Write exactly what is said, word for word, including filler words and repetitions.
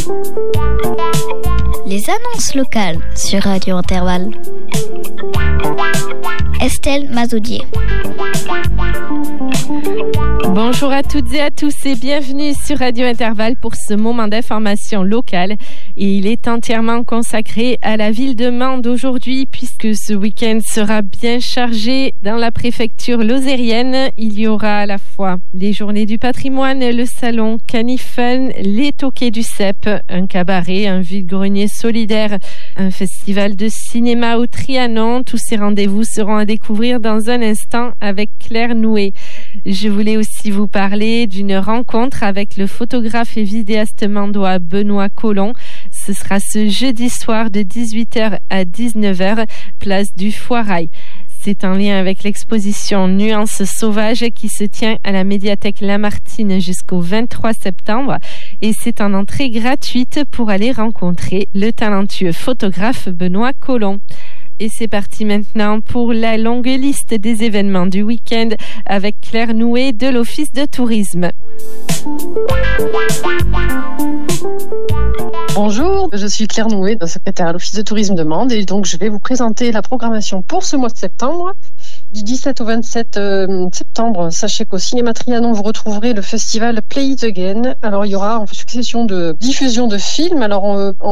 Les annonces locales sur Radio Intervalle. Estelle Mazoudier. Bonjour à toutes et à tous et bienvenue sur Radio Intervalle pour ce moment d'information locale. Et il est entièrement consacré à la ville de Mende aujourd'hui puisque ce week-end sera bien chargé dans la préfecture lozérienne. Il y aura à la fois les journées du patrimoine, le salon Canifun, les toquets du C E P, un cabaret, un vide-grenier solidaire, un festival de cinéma au Trianon. Tous ces rendez-vous seront à découvrir dans un instant avec Claire Nouet. Je voulais aussi vous parler d'une rencontre avec le photographe et vidéaste mendois Benoît Collomb. Ce sera ce jeudi soir de dix-huit heures à dix-neuf heures, place du Foirail. C'est en lien avec l'exposition Nuances sauvages qui se tient à la médiathèque Lamartine jusqu'au vingt-trois septembre et c'est en entrée gratuite pour aller rencontrer le talentueux photographe Benoît Collomb. Et c'est parti maintenant pour la longue liste des événements du week-end avec Claire Nouet de l'Office de tourisme. Bonjour, je suis Claire Nouet, secrétaire à l'Office de tourisme de Mende et donc je vais vous présenter la programmation pour ce mois de septembre. Du dix-sept au vingt-sept septembre, sachez qu'au Cinéma Trianon, vous retrouverez le festival Play It Again. Alors il y aura en succession de diffusion de films. Alors on, on